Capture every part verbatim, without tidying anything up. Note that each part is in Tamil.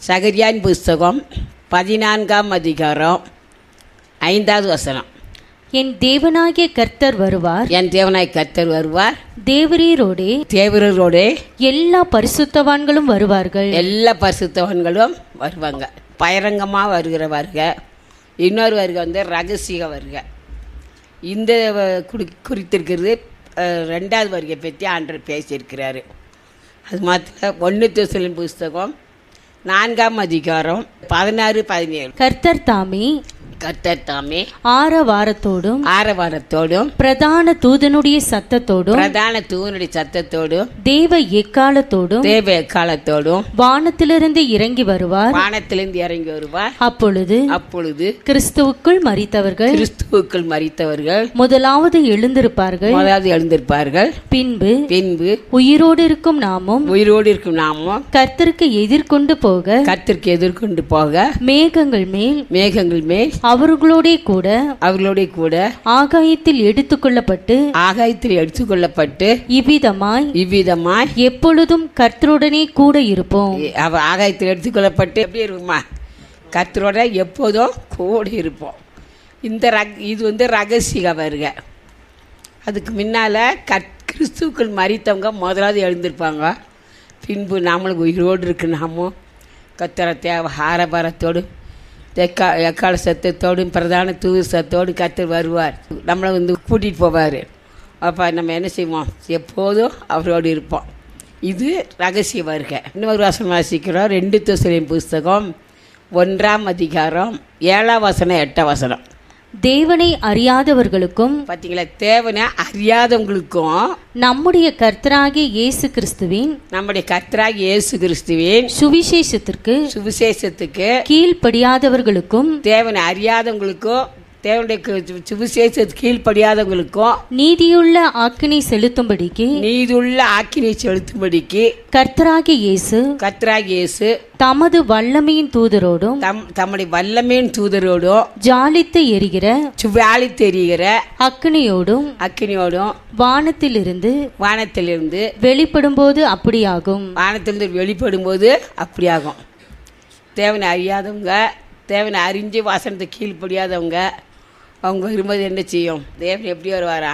சகரியாவின் புஸ்தகம் பதினான்காம் அதிகாரம் ஐந்தாவது வசனம். என் தேவனாகிய கர்த்தர் வருவார், என் தேவனாய் கர்த்தர் வருவார், தேவரீரோடே தேவரோடே எல்லா பரிசுத்தவான்களும் வருவார்கள். எல்லா பரிசுத்தவான்களும் வருவாங்க. பகிரங்கமாக வருகிற வருக. இன்னொரு வருகை வந்து ரகசிய வருக. இந்த குறி குறித்திருக்கிறது ரெண்டாவது வருகை பற்றி ஆண்டவர் பேசியிருக்கிறாரு. அது மாத்திரம் ஒன்று தெசலோனிக்கேயர் புஸ்தகம் நான்காம் அதிகாரம் பதினாறு பதினேழு. கர்த்தர் தாமே கர்த்தர் தாமே ஆரவாரத்தோடும் ஆரவாரத்தோடும் பிரதான தூதனுடைய சத்தத்தோடும் பிரதான தூதனுடைய சத்தத்தோடும் தேவ எக்காலத்தோடும் தேவ எக்காலத்தோடும் வானத்திலிருந்து இறங்கி வருவார். வானத்திலிருந்து இறங்கி வருவார். அப்பொழுது அப்பொழுது கிறிஸ்துவுக்குள் மரித்தவர்கள் கிறிஸ்துவுக்குள் மரித்தவர்கள் முதலாவது எழுந்திருப்பார்கள். முதலாவது எழுந்திருப்பார்கள். பின்பு பின்பு உயிரோடு இருக்கும் நாமும் உயிரோடு இருக்கும் நாமும் கர்த்தருக்கு எதிர்கொண்டு போக கர்த்தருக்கு எதிர்கொண்டு போக மேகங்கள் மேல் மேகங்கள் மேல் அவர்களோட கூட அவர்களோட கூட ஆகாயத்தில் எடுத்துக்கொள்ளப்பட்டு ஆகாயத்தில் எடுத்துக்கொள்ளப்பட்டு இவ்விதமாய் இவ்விதமாய் எப்பொழுதும் கர்த்தருடனே கூட இருப்போம். அவ ஆகாயத்தில் எடுத்துக்கொள்ளப்பட்டு எப்படி இருக்குமா? கர்த்தரோட எப்போதும் கூட இருப்போம். இந்த ரக இது வந்து ரகசிய வருக. அதுக்கு முன்னால் கற் கிறிஸ்துவுக்குள் மரித்தவங்க முதலாவது எழுந்திருப்பாங்க. பின்பு நாமளும் உயிரோடு இருக்கு நாமும் கர்த்தரை தேவ ஆரபாரத்தோடு எக்கா எக்கால சத்தத்தோடும் பிரதான தூது சத்தோடு கர்த்தர் வருவார். நம்மளை வந்து கூட்டிகிட்டு போவார். அப்போ நம்ம என்ன செய்வோம்? எப்போதும் அவரோடு இருப்போம். இது ரகசிய வருகை. இன்னொரு வசனம் வாசிக்கிறோம். ரெண்டு தெசலோனிக்கேயர் புஸ்தகம் ஒன்றாம் அதிகாரம் ஏழாம் வசனம் எட்டாம் வசனம். தேவனை அறியாதவர்களுக்கும் பார்த்தீங்களா? தேவனை அறியாதவங்களுக்கும் நம்முடைய கர்த்தராகிய இயேசு கிறிஸ்துவின் நம்முடைய கர்த்தராகிய இயேசு கிறிஸ்துவின் சுவிசேஷத்திற்கு சுவிசேஷத்துக்கு கீழ்ப்படியாதவர்களுக்கும் தேவனை அறியாதவங்களுக்கும் தேவனுடைய சுவிசேஷத்துக்கு கீழ்ப்படியாதவங்களுக்கும் நீதியுள்ள ஆக்கினை செலுத்தும்படிக்கு நீதியுள்ள ஆக்கினை செலுத்தும்படிக்கு கர்த்தராகிய இயேசு கர்த்தராகிய இயேசு தமது வல்லமையின் தூதரோடும் தம் தம்முடைய வல்லமையின் தூதரோடும் ஜாலித்து எரிகிற சுவாலி தெரிகிற அக்கினியோடும் அக்கினியோடும் வானத்திலிருந்து வானத்திலிருந்து வெளிப்படும்போது அப்படியாகும். வானத்திலிருந்து வெளிப்படும் போது அப்படியாகும். தேவனை அறியாதவங்க, தேவனை அறிஞ்சு வாசனத்தை கீழ்ப்படியாதவங்க அவங்க வரும்போது என்ன செய்யும்? தேவன் எப்படி வருவாரா?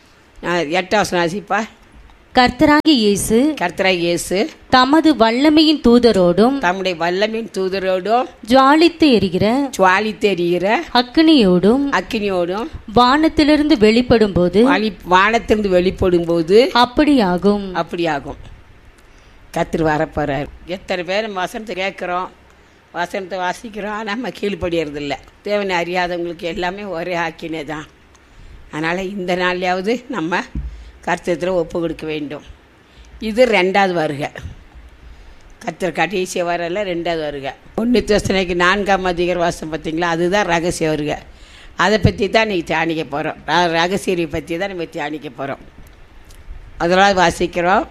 நான் எட்டாம் வசனம் வாசிப்பா. கர்த்தராகிய இயேசு கர்த்தராகிய இயேசு தமது வல்லமையின் தூதரோடும் தம்முடைய வல்லமையின் தூதரோடும் ஜாலித்து எரிகிற சுவாலி தெரிகிற அக்கினியோடும் அக்கினியோடும் வானத்திலிருந்து வெளிப்படும் போது வானத்திலிருந்து வெளிப்படும் போது அப்படியாகும் அப்படியாகும். கர்த்தர் வரப்போறார். எத்தனை பேர் நம்ம வசனத்தை கேட்குறோம், வசனத்தை வாசிக்கிறோம், ஆனால் நம்ம கீழ்ப்படியறதில்ல. தேவனை அறியாதவங்களுக்கு எல்லாமே ஒரே ஆக்கினே தான். அதனால் இந்த நாள்லையாவது நம்ம கர்த்தத்தில் ஒப்பு கொடுக்க வேண்டும். இது ரெண்டாவது வருகை. கர்த்தர் கடைசி வரல ரெண்டாவது வருகை. ஒன்று தெசலோனிக்கேயருக்கு நான்காம் அதிகார வாசம் பார்த்தீங்களா? அதுதான் ரகசிய வருகை. அதை பற்றி தான் இன்றைக்கி தியானிக்க போகிறோம். ரகசியரை பற்றி தான் நம்ம தியானிக்க போகிறோம். அதனால் வாசிக்கிறோம்.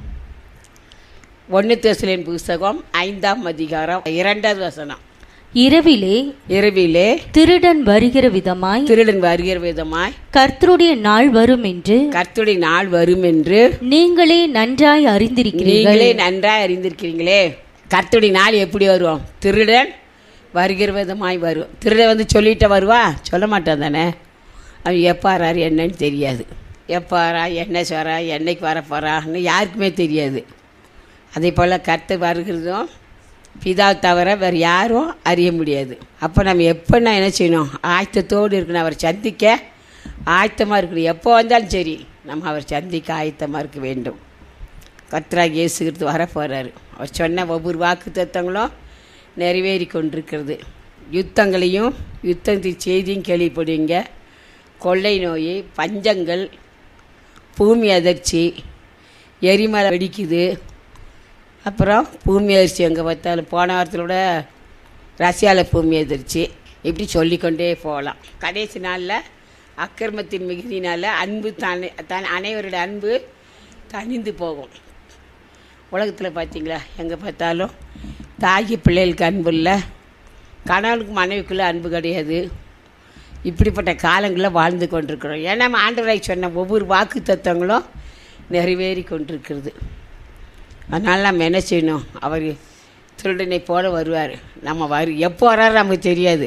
ஒன்று தெசலோனிக்கேயர் புஸ்தகம் ஐந்தாம் அதிகாரம் இரண்டாவது வசனம். இரவிலே இரவிலே திருடன் வருகிற விதமாய் திருடன் வருகிற விதமாய் கர்த்தருடைய நாள் வரும் என்று கர்த்தருடைய நாள் வரும் என்று நீங்களே நன்றாய் அறிந்திருக்கிறீர்கள். நீங்களே நன்றாய் அறிந்திருக்கிறீங்களே. கர்த்தருடைய நாள் எப்படி வரும்? திருடன் வருகிற விதமாய் வரும். திருடன் வந்து சொல்லிட்டு வருவா? சொல்ல மாட்டான் தானே. அவன் எப்பாராரு என்னன்னு தெரியாது. எப்பாரா என்ன சொல்கிறா, என்னைக்கு வரப்போறான்னு யாருக்குமே தெரியாது. அதே போல் கர்த்தர் வருகிறதும் பிதா தவிர வேறு யாரும் அறிய முடியாது. அப்போ நம்ம எப்போ நான் என்ன செய்யணும்? ஆயத்தத்தோடு இருக்கணும். அவர் சந்திக்க ஆயத்தமாக இருக்கணும். எப்போ வந்தாலும் சரி நம்ம அவர் சந்திக்க ஆயத்தமாக இருக்க வேண்டும். கர்த்தராகிய இயேசு கிறிஸ்து வரப்போகிறாரு. அவர் சொன்ன ஒவ்வொரு வாக்கு தத்தங்களும் நிறைவேறி கொண்டிருக்கிறது. யுத்தங்களையும் யுத்தத்தின் செய்தியும் கேள்விப்படுவீங்க. கொள்ளை நோய், பஞ்சங்கள், பூமி அதிர்ச்சி, எரிமலை வெடிக்குது, அப்புறம் பூமி அதிர்ச்சி எங்கே பார்த்தாலும். போன வாரத்தில் கூட ரஷ்யாவில் பூமி அதிர்ச்சி. இப்படி சொல்லிக்கொண்டே போகலாம். கடைசி நாளில் அக்கிரமத்தின் மிகுதினால் அன்பு தனி தன் அனைவருடைய அன்பு தனிந்து போகும். உலகத்தில் பார்த்தீங்களா, எங்கே பார்த்தாலும் தாகி பிள்ளைகளுக்கு அன்பு இல்லை, கணவனுக்கு மனைவிக்குள்ளே அன்பு கிடையாது. இப்படிப்பட்ட காலங்களில் வாழ்ந்து கொண்டிருக்கிறோம். ஏன்னா நம்ம ஆண்டவராய் சொன்ன ஒவ்வொரு வாக்கு தத்துவங்களும் நிறைவேறி கொண்டிருக்கிறது. அதனால் நம்ம என்ன செய்யணும்? அவர் திருடனை போல வருவார். நம்ம வரு எப்போ வர்றாரு நமக்கு தெரியாது.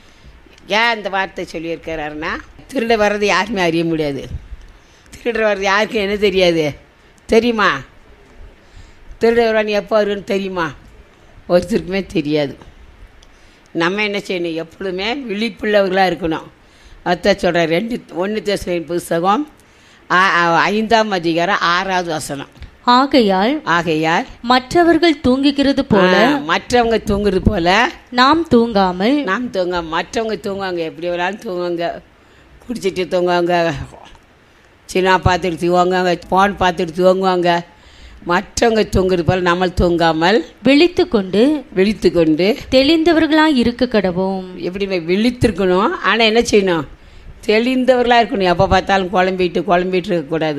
ஏன் அந்த வார்த்தை சொல்லியிருக்கிறாருன்னா, திருட வர்றது யாருமே அறிய முடியாது. திருட வர்றது யாருக்கும் என்ன தெரியாது தெரியுமா? திருட வருவான்னு எப்போ வருன்னு தெரியுமா? ஒருத்தருக்குமே தெரியாது. நம்ம என்ன செய்யணும்? எப்பொழுதுமே விழிப்புள்ளவர்களாக இருக்கணும். அதான் சொல்கிறேன். ரெண்டு ஒன்று தெசலோனிக்கேயர் புஸ்தகம் ஐந்தாம் அதிகாரம் ஆறாவது வசனம். ஆகையால் ஆகையால் மற்றவர்கள் தூங்குகிறது போல மற்றவங்க தூங்குறது போல நாம் தூங்காமல் நாம் தூங்க மற்றவங்க தூங்குவாங்க. எப்படி வேணாலும் தூங்குவாங்க. குடிச்சிட்டு தூங்குவாங்க, சினிமா பார்த்துட்டு தூங்குவாங்க, ஃபோன் பார்த்துட்டு தூங்குவாங்க. மற்றவங்க தூங்குறது போல் நம்ம தூங்காமல் விழித்து கொண்டு விழித்து கொண்டு தெளிந்தவர்களாக இருக்க கடவோம். எப்படி விழித்திருக்கணும், ஆனால் என்ன செய்யணும்? தெளிந்தவர்களாக இருக்கணும். எப்போ பார்த்தாலும் குழம்பிட்டு குழம்பிட்டு இருக்கக்கூடாது.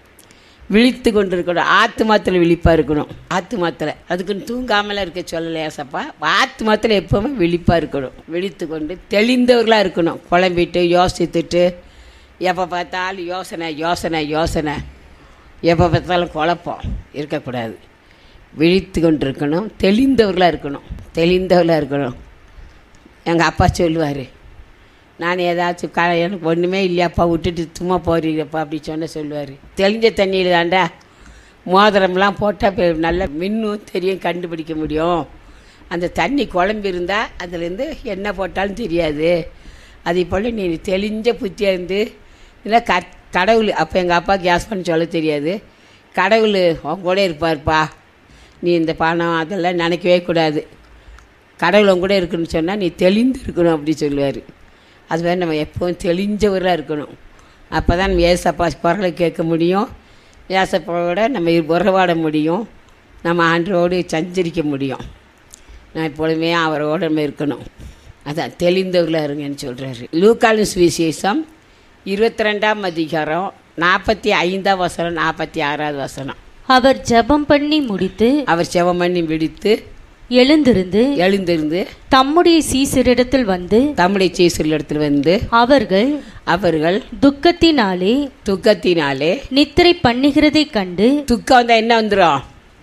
விழித்து கொண்டு இருக்கணும். ஆத்துமாத்தில் விழிப்பாக இருக்கணும். ஆத்துமாத்தில் அதுக்குன்னு தூங்காமலாம் இருக்க சொல்லலையா சப்பா? ஆத்துமாத்தில் எப்போவுமே விழிப்பாக இருக்கணும். விழித்து கொண்டு தெளிந்தவர்களாக இருக்கணும். குழம்பிட்டு யோசித்துட்டு எப்போ பார்த்தாலும் யோசனை யோசனை யோசனை எப்போ பார்த்தாலும் குழப்பம் இருக்கக்கூடாது. விழித்து கொண்டு இருக்கணும். தெளிந்தவர்களாக இருக்கணும். தெளிந்தவர்களாக இருக்கணும். எங்கள் அப்பா சொல்லுவார், நான் ஏதாச்சும் க எனக்கு ஒன்றுமே இல்லையாப்பா, விட்டுட்டு சும்மா போறீங்கப்பா அப்படி சொன்ன சொல்லுவார். தெளிஞ்ச தண்ணியில் தாண்டா மோதிரம்லாம் போட்டால் நல்லா மின்னும் தெரியும், கண்டுபிடிக்க முடியும். அந்த தண்ணி குழம்பு இருந்தால் அதுலேருந்து என்ன போட்டாலும் தெரியாது. அதே போல் நீ தெளிஞ்ச புத்தியாக இருந்து இல்லை க கடவுள் அப்போ எங்கள் அப்பா கேஸ் பண்ணி சொல்ல தெரியாது. கடவுள் உன் கூட இருப்பார்ப்பா, நீ இந்த பணம் அதெல்லாம் நினைக்கவே கூடாது, கடவுள் உன் கூட இருக்குன்னு சொன்னால் நீ தெளிந்து இருக்கணும் அப்படி சொல்லுவார். அதுமாதிரி நம்ம எப்போவும் தெளிஞ்சவராக இருக்கணும். அப்போ தான் நம்ம ஏசப்பா குரலை கேட்க முடியும். ஏசப்பாவோட நம்ம உறவாட முடியும். நம்ம ஆண்டோடு சஞ்சரிக்க முடியும். நான் எப்பொழுதுமே அவரோட நம்ம இருக்கணும். அதான் தெளிந்தவர்களாக இருங்கன்னு சொல்கிறாரு. லூக்காவின் சுவிசேஷம் இருபத்தி ரெண்டாம் அதிகாரம் நாற்பத்தி ஐந்தாம் வசனம் நாற்பத்தி ஆறாவது வசனம். அவர் ஜெபம் பண்ணி முடித்து அவர் ஜெபம் பண்ணி விடுத்து எழுந்திருந்து எழுந்திருந்து தம்முடைய சீசரிடத்தில் வந்து தம்முடைய சீசரிடத்தில் வந்து அவர்கள் அவர்கள் துக்கத்தினாலே துக்கத்தினாலே நித்திரை பண்ணுகிறதை கண்டு. துக்கம் வந்தால் என்ன வந்துடும்?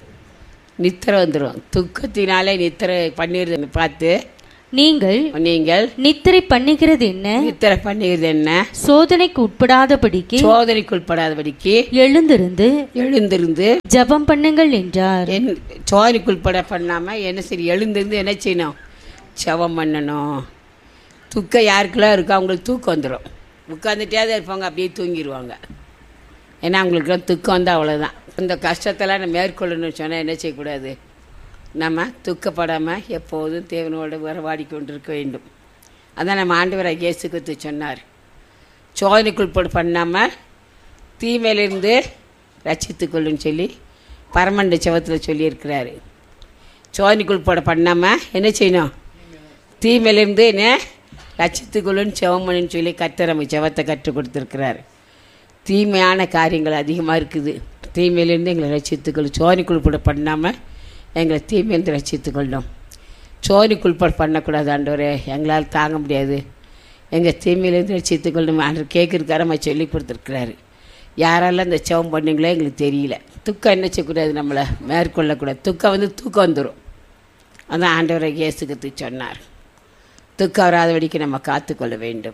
நித்திரை வந்துடும். துக்கத்தினாலே நித்திரை பண்ணிடுறது பார்த்து நீங்கள் நீங்கள் நித்திரை பண்ணுகிறது என்ன? நித்திரை பண்ணுகிறது என்ன? சோதனைக்கு உட்படாதபடிக்கு சோதனைக்கு உட்படாதபடிக்கு எழுந்திருந்து எழுந்திருந்து ஜெபம் பண்ணுங்கள் என்றார். என் சோதனைக்கு உட்பட பண்ணாமல் என்ன சரி எழுந்திருந்து என்ன செய்யணும்? ஜெபம் பண்ணணும். துக்கம் யாருக்கெல்லாம் இருக்கோ அவங்களுக்கு தூக்கம் வந்துடும். உட்காந்துட்டே தான் இருப்பாங்க, அப்படியே தூங்கிடுவாங்க. ஏன்னா அவங்களுக்குலாம் துக்கம் வந்தால் அவ்வளோதான். இந்த கஷ்டத்தெல்லாம் நம்ம மேற்கொள்ளணும்னு சொன்னால் என்ன செய்யக்கூடாது? நம்ம துக்கப்படாமல் எப்போதும் தேவனோடு உறவாடி கொண்டிருக்க வேண்டும். அதான் நம்ம ஆண்டவராகிய இயேசு கிறிஸ்து சொன்னார், சோதனைக்குள் போட்டு பண்ணாமல் தீமையிலிருந்து ரட்சித்துக்கொள்ளுன்னு சொல்லி பரமண்ட செவத்தில் சொல்லியிருக்கிறாரு. சோதனைக்குள் போட பண்ணாமல் என்ன செய்யணும்? தீமையிலிருந்து என்ன ரட்சித்துக்கொள்ளுன்னு செவமணின்னு சொல்லி கர்த்தர் நம்ம செவத்தை கற்றுக் கொடுத்துருக்கிறாரு. தீமையான காரியங்கள் அதிகமாக இருக்குது. தீமையிலேருந்து எங்களை ரட்சித்துக்கொள்ளும். சோதனைக்குள் போட பண்ணாமல் எங்களை தீமையிலிருந்து ரட்சித்துக்கொள்ளும். சோதனைக்குள்பட பண்ணக்கூடாது ஆண்டவரே, எங்களால் தாங்க முடியாது, எங்கள் தீமையிலேருந்து ரட்சித்துக்கொள்ளும் ஆண்டவர் கேட்குறக்கார நம்ம சொல்லி கொடுத்துருக்குறாரு. யாரெல்லாம் இந்த செவம் பண்ணுங்களோ எங்களுக்கு தெரியல. துக்கம் என்ன செய்யக்கூடாது? நம்மளை மேற்கொள்ளக்கூடாது. துக்கம் வந்து தூக்கம் வந்துடும். அதான் ஆண்டவரை இயேசுக்கு சொன்னார். துக்கம் வராதபடிக்கு நம்ம காத்துக்கொள்ள வேண்டும்.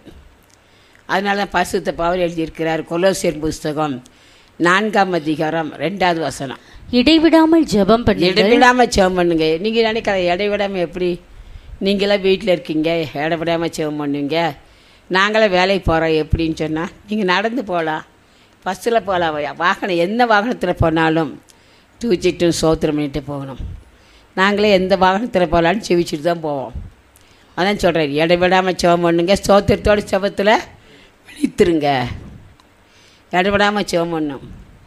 அதனால தான் பரிசுத்த பவுல் எழுதியிருக்கிறார். கொலோசியர் புஸ்தகம் நான்காம் அதிகாரம் ரெண்டாவது வசனம். இடைவிடாமல் ஜெபம் பண்ணுங்கள். இடைவிடாமல் ஜெபம் பண்ணுங்க. நீங்கள் நினைக்கிற இடைவிடாமல் எப்படி? நீங்களாம் வீட்டில் இருக்கீங்க, இடைவிடாமல் ஜெபம் பண்ணுவீங்க. நாங்களாம் வேலைக்கு போகிறோம் எப்படின்னு சொன்னால், நீங்கள் நடந்து போகலாம், பஸ்ஸில் போகலாம், வாகனம் எந்த வாகனத்தில் போனாலும் தூச்சிட்டும் சோத்திரம் பண்ணிட்டு போகணும். நாங்களே எந்த வாகனத்தில் போகலான்னு செவிச்சுட்டு தான் போவோம். அதான் சொல்கிறேன், இடைவிடாமல் ஜெபம் பண்ணுங்க. சோத்திரத்தோட செபத்தில் விழித்துருங்க. இடைவிடாமல் ஜெபம் பண்ணணும்.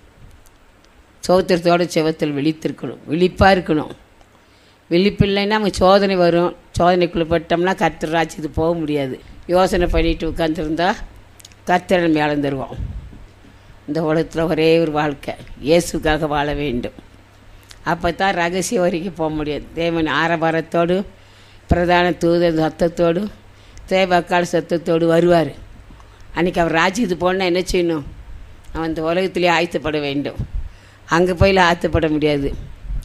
சோத்திரத்தோட செவத்தில் விழித்திருக்கணும். விழிப்பாக இருக்கணும். விழிப்பில்லைன்னா நம்ம சோதனை வரும். சோதனைக்குள்ளே பட்டோம்னா கர்த்தர் ராஜ்யத்துக்கு போக முடியாது. யோசனை பண்ணிட்டு உட்காந்துருந்தா கர்த்தரை நம்ம இழந்துருவோம். இந்த உலகத்தில் ஒரே ஒரு வாழ்க்கை, இயேசுக்காக வாழ வேண்டும். அப்போ தான் ரகசியம் வரைக்கும் போக முடியாது. தேவன் ஆரவாரத்தோடு பிரதான தூதர் சத்தத்தோடு தேவக்கால் சத்தத்தோடு வருவார். அன்றைக்கி அவர் ராஜ்யத்துக்கு போனால் என்ன செய்யணும்? அவன் இந்த உலகத்திலே ஆயத்தப்பட வேண்டும். அங்கே போயில் ஆயத்தப்பட முடியாது.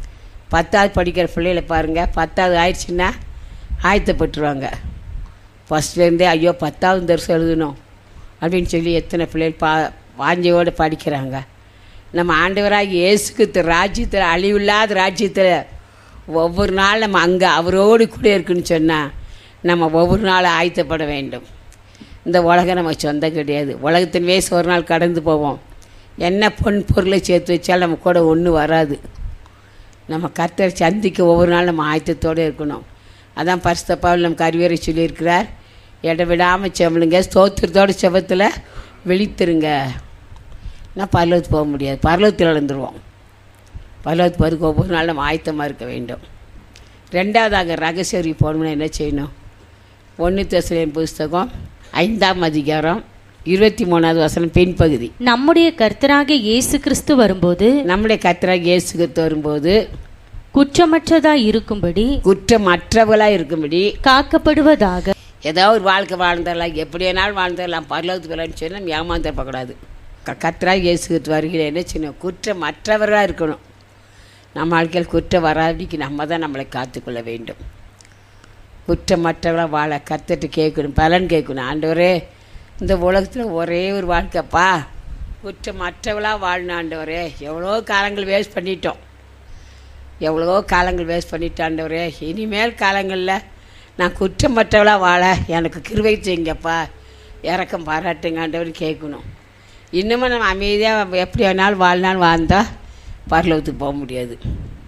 பத்தாவது படிக்கிற பிள்ளைகளை பாருங்கள், பத்தாவது ஆயிடுச்சுன்னா ஆயத்தப்பட்டுருவாங்க. ஃபஸ்ட்லேருந்தே ஐயோ பத்தாவது தரிசனம் எழுதணும் அப்படின்னு சொல்லி எத்தனை பிள்ளைகள் பா வாஞ்சையோடு படிக்கிறாங்க. நம்ம ஆண்டவராகி இயேசுக்கு ராஜ்யத்தில், அழிவில்லாத ராஜ்யத்தில் ஒவ்வொரு நாள் நம்ம அங்கே அவரோடு கூட இருக்குன்னு சொன்னால் நம்ம ஒவ்வொரு நாளும் ஆயத்தப்பட வேண்டும். இந்த உலகம் நம்ம சொந்தம் கிடையாது. உலகத்தின் வயசு ஒரு நாள் கடந்து போவோம். என்ன பொன் பொருளை சேர்த்து வச்சாலும் நம்ம கூட ஒன்றும் வராது. நம்ம கர்த்தரை சந்திக்க ஒவ்வொரு நாள் நம்ம ஆயத்தத்தோடு இருக்கணும். அதான் பரிசுத்த பவுல் நமக்கு அறிவுரை சொல்லியிருக்கிறார், இடவிடாமல் செவலுங்க, ஸ்தோத்திரத்தோட செபத்தில் விழித்திருங்க. நான் பரலோகத்துக்கு போக முடியாது, பரலோகத்தில் இழந்துருவோம். பரலோகத்துக்கு போகிறதுக்கு ஒவ்வொரு நாள் நம்ம ஆயத்தமாக இருக்க வேண்டும். ரெண்டாவது அங்கே ரகசியரி போகணும்னா என்ன செய்யணும்? ஒன்று தெசலோனிக்கேயர் புஸ்தகம் ஐந்தாம் அதிகாரம் இருபத்தி மூணாவது வசனம் பின்பகுதி. நம்முடைய கர்த்தராகிய இயேசு கிறிஸ்து வரும்போது நம்முடைய கர்த்தராகிய இயேசு கிறிஸ்து வரும்போது குற்றமற்றதாய் இருக்கும்படி குற்றமற்றவர்களாக இருக்கும்படி காக்கப்படுவதாக. ஏதோ ஒரு வாழ்க்கை வாழ்ந்துடலாம், எப்படி வேணாலும் வாழ்ந்துடலாம், பரலோகத்துக்கு வரலான்னு சொல்லி நம்ம ஏமாந்தப்படக்கூடாது. க கர்த்தராகிய இயேசு கிறிஸ்து வருகிற என்ன செய்யணும்? குற்றமற்றவர்களாக இருக்கணும். நம்ம வாழ்க்கையில் குற்றம் வராதிக்கு நம்ம தான் நம்மளை காத்துக்கொள்ள வேண்டும். குற்றமற்றவர்களாக வாழ கர்த்தர்கிட்ட கேட்கணும், பலன் கேட்கணும். ஆண்டவரே, இந்த உலகத்தில் ஒரே ஒரு வாழ்க்கைப்பா, குற்றமற்றவளாக வாழணும் ஆண்டவரே. எவ்வளோ காலங்கள் வேஸ்ட் பண்ணிட்டோம், எவ்வளோ காலங்கள் வேஸ்ட் பண்ணிட்டோம் ஆண்டவரே. இனிமேல் காலங்களில் நான் குற்றமற்றவளாக வாழ எனக்கு கிருபை செய்யுங்கப்பா, இறக்கம் பாராட்டுங்க ஆண்டவர்னு கேட்கணும். இன்னமும் நம்ம அமைதியாக எப்படி வேணாலும் வாழ்நாள் வாழ்ந்தால் பரலோகத்துக்கு போக முடியாது.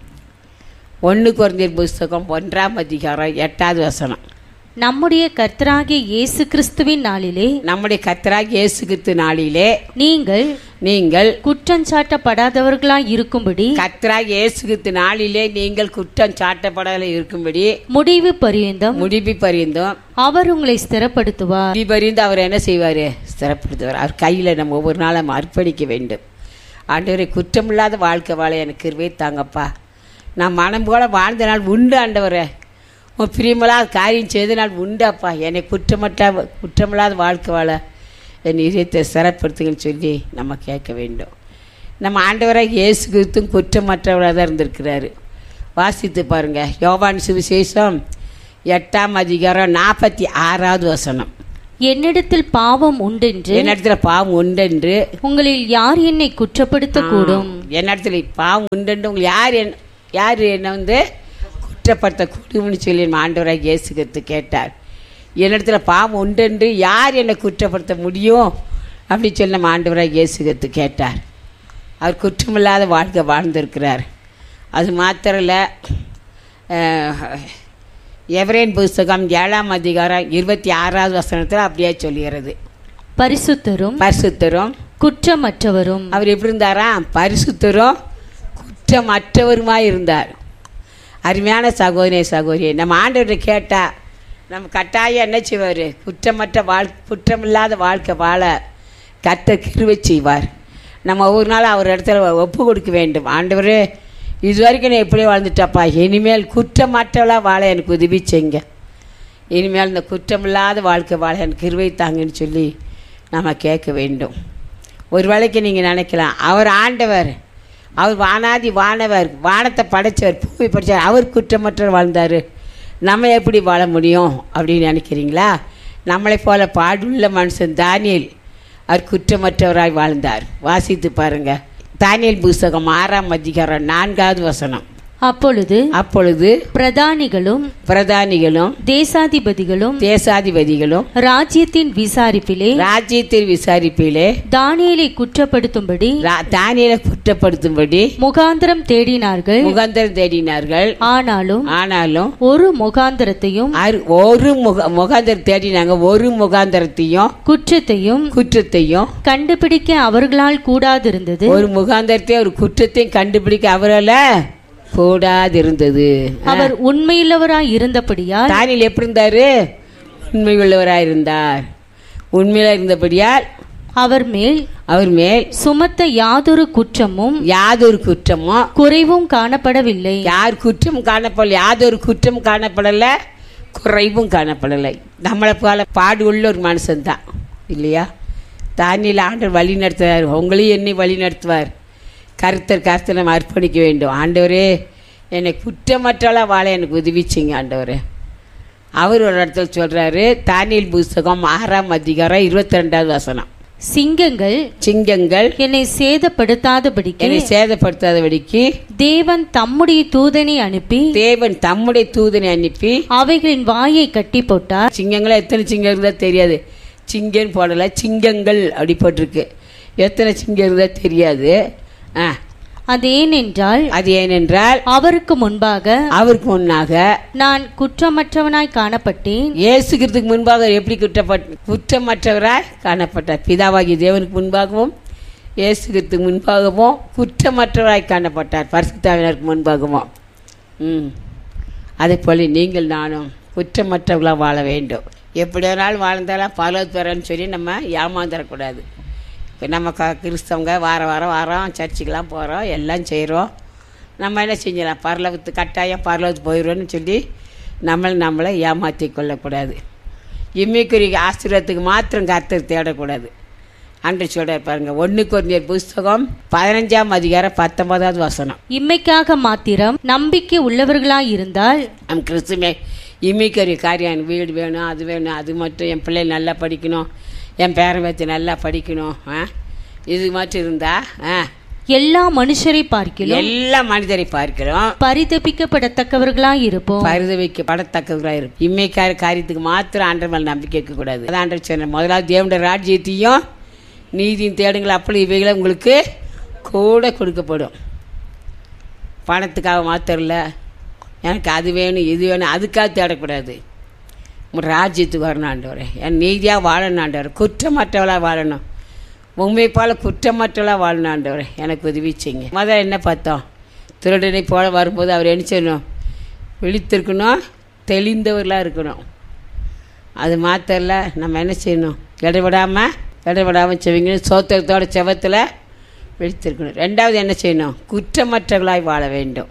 ஒன்று கொரிந்தியர் புஸ்தகம் ஒன்றாம் அதிகாரம் எட்டாவது வசனம். நம்முடைய கர்த்தராகிய இயேசு கிறிஸ்துவின் நாளிலே நம்முடைய கர்த்தராகிய இயேசு கிறிஸ்து நாளிலே நீங்கள் நீங்கள் குற்றம் சாட்டப்படாதவர்களாய் இருக்கும்படி கர்த்தராகிய இயேசு கிறிஸ்து நாளிலே நீங்கள் குற்றம் சாட்டப்படாத இருக்கும்படி முடிவு பரியந்தம் முடிவு பரிந்தும் அவர் உங்களை ஸ்திரப்படுத்துவார். முடிவு பரிந்து அவர் என்ன செய்வார்? ஸ்திரப்படுத்துவார். அவர் கையில் நம்ம ஒவ்வொரு நாளும் நம்ம அர்ப்பணிக்க வேண்டும். ஆண்டவரை, குற்றமில்லாத வாழ்க்கை வாழ எனக்கு கிருபை தாங்கப்பா. நான் மனம் போல வாழ்ந்த நாள் உண்டு ஆண்டவரே. உன் பிரியமில்லாத காரியம் செய்த நாள் உண்டாப்பா. என்னை குற்றமற்ற குற்றமில்லாத வாழ்க்கை வாழ என் இதயத்தை சிறப்படுத்துங்கன்னு சொல்லி நம்ம கேட்க வேண்டும். நம்ம ஆண்டவராக இயேசு கிறிஸ்துவும் குற்றமற்றவராக தான் இருந்திருக்கிறாரு. வாசித்து பாருங்கள், யோவான் சுவிசேஷம் எட்டாம் அதிகாரம் நாற்பத்தி ஆறாவது வசனம். என்னிடத்தில் பாவம் உண்டென்று என்னிடத்துல பாவம் உண்டென்று உங்களில் யார் என்னை குற்றப்படுத்த கூடும்? என்னிடத்துல பாவம் உண்டென்று உங்களை யார் என் யார் என்னை வந்து குற்றப்படுத்த கூடும்னு சொல்லி ஆண்டவராக இயேசு கிறிஸ்து கேட்டார். என்னிடத்துல பாவம் உண்டென்று யார் என்னை குற்றப்படுத்த முடியும் அப்படின்னு சொல்லி நம்ம ஆண்டவராக இயேசு கிறிஸ்து கேட்டார். அவர் குற்றமில்லாத வாழ்க்கை வாழ்ந்திருக்கிறார். அது மாத்திரம் இல்லை, எவரேன் புஸ்தகம் ஏழாம் அதிகாரம் இருபத்தி ஆறாவது வசனத்தில் அப்படியே சொல்லுகிறது, பரிசுத்தரும் பரிசுத்தரும் குற்றமற்றவரும். அவர் எப்படி இருந்தாரா? பரிசுத்தரும் குற்றமற்றவருமாய் இருந்தார். அருமையான சகோதரிய சகோதரியை நம்ம ஆண்டவர்கிட்ட கேட்டால் நம்ம கட்டாயம் என்ன செய்வார்? குற்றமற்ற வாழ் குற்றமில்லாத வாழ்க்கை வாழ கர்த்தர் கிருபை செய்வார். நம்ம ஒவ்வொரு நாள் அவர் இடத்துல ஒப்பு கொடுக்க வேண்டும். ஆண்டவரே, இது வரைக்கும் நான் எப்படியே வாழ்ந்துட்டாப்பா, இனிமேல் குற்றமற்றவளாக வாழ எனக்கு உதவி செய்யுங்க. இனிமேல் இந்த குற்றமில்லாத வாழ்க்கை வாழ எனக்கு கிருபை தாங்கன்னு சொல்லி நம்ம கேட்க வேண்டும். ஒரு வேளைக்கு நீங்கள் நினைக்கலாம், அவர் ஆண்டவர், அவர் வானாதி வானவர், வானத்தை படைத்தவர், பூமி படைத்தவர், அவர் குற்றமற்றவர் வாழ்ந்தார், நம்ம எப்படி வாழ முடியும் அப்படின்னு நினைக்கிறீங்களா? நம்மளை போல பாடுள்ள மனுஷன் தானியேல், அவர் குற்றமற்றவராய் வாழ்ந்தார். வாசித்து பாருங்கள், தானியேல் புஸ்தகம் ஆறாம் அதிகாரம் நான்காவது வசனம். அப்பொழுது அப்பொழுது பிரதானிகளும் பிரதானிகளும் தேசாதிபதிகளும் தேசாதிபதிகளும் ராஜ்யத்தின் விசாரிப்பிலே ராஜ்யத்தின் விசாரிப்பிலே தானியேலை குற்றப்படுத்தும்படி தானியேலை குற்றப்படுத்தும்படி முகாந்திரம் தேடினார்கள் முகாந்திரம் தேடினார்கள் ஆனாலும் ஆனாலும் ஒரு முகாந்திரத்தையும் ஒரு முக முகாந்திரம் தேடினாங்க ஒரு முகாந்திரத்தையும் குற்றத்தையும் குற்றத்தையும் கண்டுபிடிக்க அவர்களால் கூடாதிருந்தது. ஒரு முகாந்திரத்தையும் ஒரு குற்றத்தையும் கண்டுபிடிக்க அவரால் கூடாதிருந்தது. அவர் உண்மையுள்ளவராய் இருந்தபடியால் தானியேல் எப்படி இருந்தாரு? உண்மையுள்ளவராய் இருந்தார். உண்மையில இருந்தபடியால் அவர் மேல் அவர் மேல் சுமத்த யாதொரு குற்றமும் யாதொரு குற்றமும் குறைவும் காணப்படவில்லை. யார் குற்றம் காணப்படல, யாதொரு குற்றம் காணப்படலை, குறைவும் காணப்படலை. நம்மளை போல பாடு உள்ள ஒரு மனுஷன்தான் இல்லையா? தானியேல் ஆண்டவர் வழி நடத்துவார், உங்களையும் என்னை வழி நடத்துவார். கருத்தர் கருத்தை நம்ம அர்ப்பணிக்க வேண்டும். ஆண்டவரே, என்னை குற்றமற்றவளாக வாழ எனக்கு உதவிச்சிங்க ஆண்டவரே. அவர் ஒரு இடத்துல சொல்கிறாரு, தானியேல் புஸ்தகம் ஆறாம் அதிகாரம் இருபத்தி ரெண்டாவது வசனம், சிங்கங்கள் சிங்கங்கள் என்னை சேதப்படுத்தாதபடிக்கு என்னை சேதப்படுத்தாதபடிக்கு தேவன் தம்முடைய தூதனை அனுப்பி தேவன் தம்முடைய தூதனை அனுப்பி அவைகளின் வாயை கட்டி போட்டார். சிங்கங்களா எத்தனை சிங்கம் இருந்தா தெரியாது, சிங்கன்னு போடலை, சிங்கங்கள் அப்படி போட்டிருக்கு. எத்தனை சிங்கம் இருந்தா தெரியாது. ஆ அது ஏனென்றால் அது ஏனென்றால் அவருக்கு முன்பாக அவருக்கு முன்னாக நான் குற்றமற்றவனாய் காணப்பட்டேன். இயேசுகிறதுக்கு முன்பாக எப்படி குற்றப்பட்ட குற்றமற்றவராய் காணப்பட்டார். பிதாவாகிய தேவனுக்கு முன்பாகவும் இயேசுகிறதுக்கு முன்பாகவும் குற்றமற்றவராய் காணப்பட்டார். பரிசுத்தாவினருக்கு முன்பாகவும். ம் அதே போல் நீங்கள் நானும் குற்றமற்றவர்களாக வாழ வேண்டும். எப்படி ஒரு நாள் வாழ்ந்தாலும் பரலோகத்துக்கு வரேன்னு சொல்லி நம்ம ஏமாந்துடக்கூடாது. இப்போ நம்ம க கிறிஸ்தவங்க வார வாரம் வாரம் சர்ச்சுக்கெலாம் போகிறோம், எல்லாம் செய்கிறோம். நம்ம என்ன செஞ்சிடலாம், பரலோகத்து கட்டாயம் பரலோகத்துக்கு போயிடுவோன்னு சொல்லி நம்மளை நம்மளை ஏமாற்றி கொள்ளக்கூடாது. இம்மிக்குரிய ஆசீர்வாதத்துக்கு மாத்திரம் கர்த்தர் தேடக்கூடாது. அன்று சொல்கிறார் பாருங்க, ஒன்று கொரிந்தியர் புஸ்தகம் பதினஞ்சாம் அதிகாரம் பத்தொன்பதாவது வசனம், இம்மைக்காக மாத்திரம் நம்பிக்கை உள்ளவர்களாய் இருந்தால் நம் கிறிஸ்துமே இம்மிக்குரிய காரியம், எனக்கு வீடு வேணும், அது வேணும், அது மட்டும் என் பிள்ளை நல்லா படிக்கணும், என் பேரன் பேத்தி நல்லா படிக்கணும், ஆ இது மட்டும் இருந்தா ஆ எல்லா மனுஷரை பார்க்கிறோம் எல்லா மனிதரை பார்க்கிறோம் பரிதபிக்கப்படத்தக்கவர்களாய் இருப்போம். பரிதபிக்கப்படத்தக்கவர்களாக இருக்கும். இம்மைக்கார காரியத்துக்கு மாத்திரம் ஆண்டவர் மேல் நம்பிக்கை வைக்கக்கூடாது. அதான் ஆண்டவர் சொன்னார், முதலாவது தேவனுடைய ராஜ்யத்தையும் நீதியும் தேடுங்கள், அப்படி இவைகளை உங்களுக்கு கூட கொடுக்கப்படும். பணத்துக்காக மாத்திரம் இல்லை, எனக்கு அது வேணும் இது வேணும் அதுக்காக தேடக்கூடாது. ராஜ்யத்துக்கு வரணும் ஆண்டவரே, என் நீதியாக வாழணும் ஆண்டவரே, குற்றமற்றவளாக வாழணும், உண்மை போல் குற்றமற்றவளாக வாழணும் ஆண்டவரே, எனக்கு உதவி செய்யுங்க. முதல்ல என்ன பார்த்தோம், திருடனை போல வரும்போது அவர் என்ன செய்யணும், விழித்திருக்கணும், தெளிந்தவர்களாக இருக்கணும். அது மாத்திரல, நம்ம என்ன செய்யணும், இடைவிடாமல் இடைவிடாமல் செவிங்க சோத்திரத்தோட செவத்தில் விழித்திருக்கணும். ரெண்டாவது என்ன செய்யணும், குற்றமற்றவர்களாய் வாழ வேண்டும்.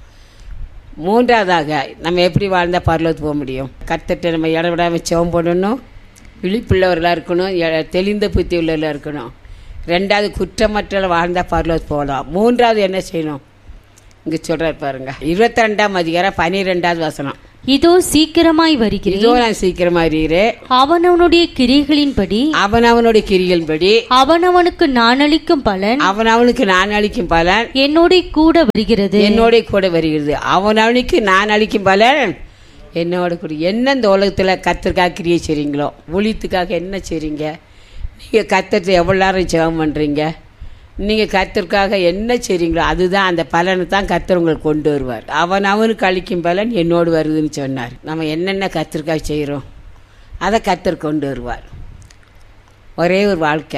மூன்றாவதாக நம்ம எப்படி வாழ்ந்தால் பரலோகத்துக்கு போக முடியும், கர்த்தர்கிட்ட நம்ம இடைவிடாமல் செவம் போடணும், விழிப்புள்ளவர்களாக இருக்கணும், தெளிந்த புத்தி உள்ளவர்களாக இருக்கணும். ரெண்டாவது குற்றமற்ற வாழ்ந்தால் பரலோகத்துக்கு போகலாம். மூன்றாவது என்ன செய்யணும், இங்கே சொல்கிறார் பாருங்க, இருபத்தி ரெண்டாம் அதிகாரம் பனிரெண்டாவது வசனம், இதோ சீக்கிரமாய் வருகிறேன், இதோ நான் சீக்கிரமாக வருகிறேன், அவனவனுடைய கிரியைகளின்படி அவனவனுடைய கிரியைகளின்படி அவனவனுக்கு நான் அளிக்கும் பலன் அவனவனுக்கு நான் அளிக்கும் பலன் என்னோட கூட வருகிறது என்னோட கூட வருகிறது. அவனவனுக்கு நான் அளிக்கும் பலன் என்னோட கூட. என்ன இந்த உலகத்தில் கர்த்தருக்காக கிரியை செய்கிறீங்களோ, ஊழியத்துக்காக என்ன செய்கிறீங்க, நீங்கள் கர்த்தரை எவ்வளோ நேரம் ஜெபம் பண்ணுறீங்க, நீங்கள் கர்த்தருக்காக என்ன செய்கிறீங்களோ அதுதான் அந்த பலனை தான் கர்த்தர் உங்களுக்கு கொண்டு வருவார். அவன் அவனுக்கு அளிக்கும் பலன் என்னோடு வருதுன்னு சொன்னார். நம்ம என்னென்ன கர்த்தருக்காக செய்கிறோம் அதை கர்த்தர் கொண்டு வருவார். ஒரே ஒரு வாழ்க்கை,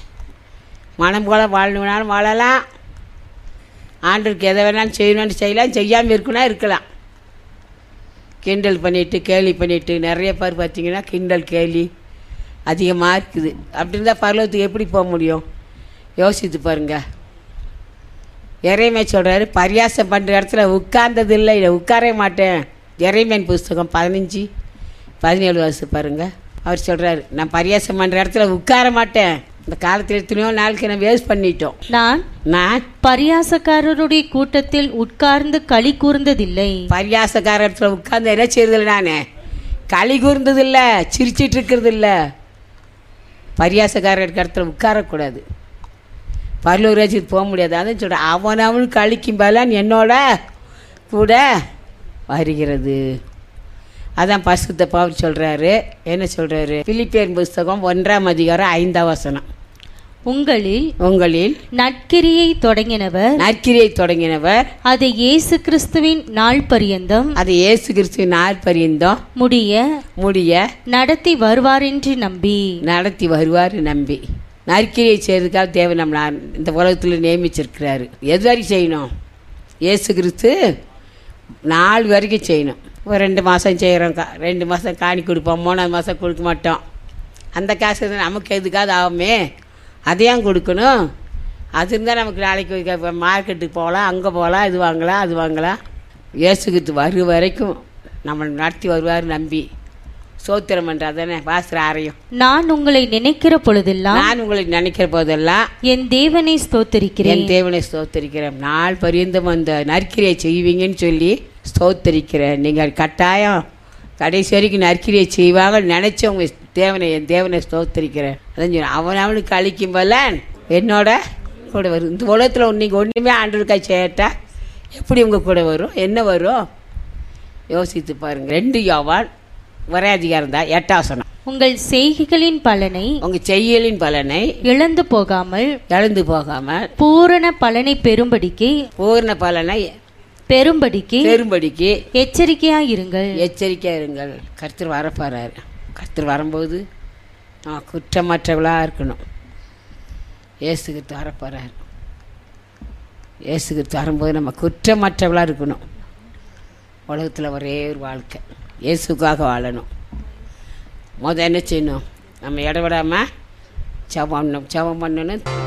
மனம் போல் வாழணுனாலும் வாழலாம், ஆண்டருக்கு எதை வேணாலும் செய்யணும்னு செய்யலாம், செய்யாமல் இருக்குன்னா இருக்கலாம். கிண்டல் பண்ணிவிட்டு கேலி பண்ணிவிட்டு நிறைய பேர் பார்த்திங்கன்னா கிண்டல் கேலி அதிகமாக இருக்குது. அப்படி இருந்தால் பரலோகத்துக்கு எப்படி போக முடியும், யோசித்து பாருங்க. இறைமை சொல்கிறாரு, பரியாசம் பண்ணுற இடத்துல உட்கார்ந்தது இல்லை, இதை உட்காரவே மாட்டேன். இறைமையின் புஸ்தகம் பதினஞ்சு பதினேழு வருஷம் பாருங்கள். அவர் சொல்கிறாரு, நான் பரியாசம் பண்ணுற இடத்துல உட்கார மாட்டேன். இந்த காலத்தில் எத்தனையோ நாளுக்கு நான் வேஸ்ட் பண்ணிட்டோம். நான் நான் பரியாசக்காரருடைய கூட்டத்தில் உட்கார்ந்து களி கூர்ந்ததில்லை. பரியாசக்கார இடத்துல உட்கார்ந்து என்ன செய்யறதில்லை, நான் களி கூர்ந்ததில்லை, சிரிச்சிட்டு இருக்கிறது இல்லை. பரியாசக்கார இடத்துல உட்காரக்கூடாது, பரலோக ராஜ்யத்துக்கு போக முடியாது. அதான் சொல்கிறேன், அவன் அவனுக்கு அளிக்கும் பலன் என்னோட கூட வருகிறது. அதான் பரிசுத்த பவுல் சொல்கிறாரு, என்ன சொல்கிறாரு, பிலிப்பியர் புஸ்தகம் ஒன்றாம் அதிகாரம் ஐந்தாம் வசனம், உங்களில் உங்களில் நற்கிரியை தொடங்கினவர் நற்கிரியை தொடங்கினவர் அதை இயேசு கிறிஸ்துவின் நாள் பரியந்தம் அதை இயேசு கிறிஸ்துவின் நாள் பரியந்தம் முடிய முடிய நடத்தி வருவார் என்று நம்பி நடத்தி வருவார் நம்பி நற்கிரியை செய்யறதுக்காக தேவன் நம்மளை இந்த உலகத்தில் நியமிச்சிருக்கிறாரு. எது வரைக்கும் செய்யணும், இயேசு கிறிஸ்து நாலு வரைக்கும் செய்யணும். ஒரு ரெண்டு மாதம் செய்கிறோம், கா ரெண்டு மாதம் காணி கொடுப்போம், மூணாவது மாதம் கொடுக்க மாட்டோம். அந்த காசு நமக்கு எதுக்காவது ஆகுமே, அதையும் கொடுக்கணும். அது இருந்தால் நமக்கு நாளைக்கு மார்க்கெட்டுக்கு போகலாம், அங்கே போகலாம், இது வாங்கலாம் அது வாங்கலாம். இயேசு கிறிஸ்து வரும் வரைக்கும் நம்மளை நடத்தி வருவார் நம்பி ஸ்தோத்திரம் பண்ணுறாதானே வாசல் ஆரையும். நான் உங்களை நினைக்கிற பொழுதெல்லாம் நான் உங்களை நினைக்கிற போதெல்லாம் என் தேவனை ஸ்தோத்தரிக்கிறேன். என் தேவனை ஸ்தோத்தரிக்கிறேன். நாள் பரியந்தம் அந்த நற்கிரியை செய்வீங்கன்னு சொல்லி ஸ்தோத்தரிக்கிறேன். நீங்கள் கட்டாயம் கடைசி வரைக்கும் நற்கிரியை செய்வாங்க நினைச்சவங்க தேவனை என் தேவனை ஸ்தோத்தரிக்கிறேன். அதான் சொல்லி அவன் அவனுக்கு அழிக்கும் போல என்னோட கூட வரும். இந்த உலகத்தில் நீங்கள் ஒன்றுமே ஆண்டவருக்காக செய்யட்டா எப்படி உங்கள் கூட வரும்? என்ன வரும் யோசித்து பாருங்கள். ரெண்டு யோவான் ஒரே அதிகாரம் தான், எட்டாம் வசனம். உங்கள் செய்கைகளின் பலனை உங்கள் செய்யலின் பலனை இழந்து போகாமல் இழந்து போகாமல் பூரண பலனை பெறும்படிக்கு பூர்ண பலனை பெறும்படிக்கு பெரும்படிக்கு எச்சரிக்கையாயிருங்கள். எச்சரிக்கையாக இருங்கள். கர்த்தர் வரப்போறாரு. கர்த்தர் வரும்போது நம்ம குற்றமற்றவளாக இருக்கணும். இயேசுக்கு வரப்போறாரு. இயேசுக்கு வரும்போது நம்ம குற்றமற்றவளாக இருக்கணும். உலகத்தில் ஒரே ஒரு வாழ்க்கை இயேசுக்காக வாழணும். முதல் என்ன செய்யணும்? நம்ம இடவிடாமல் ஜெபம் பண்ணணும். ஜெபம் பண்ணணும்.